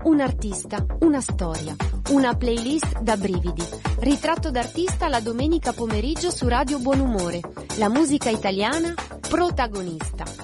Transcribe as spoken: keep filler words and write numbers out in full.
Un artista, una storia, una playlist da brividi. Ritratto d'artista la domenica pomeriggio su Radio Buonumore. La musica italiana protagonista.